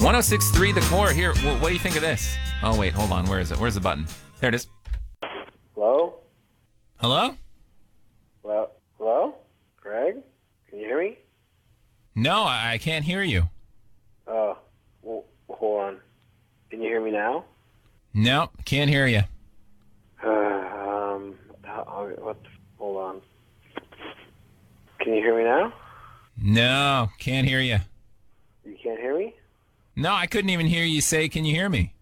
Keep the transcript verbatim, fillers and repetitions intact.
one oh six point three The Core. Here, wh- what do you think of this? Oh, wait, hold on. Where is it? Where's the button? There it is. Hello? Hello? Hello? Hello? Greg? Can you hear me? No, I, I can't hear you. Oh, well, hold on. Can you hear me now? No, can't hear you. Uh, um, how, what? the- Hold on. Can you hear me now? No, can't hear you. You can't hear me? No, I couldn't even hear you say, can you hear me?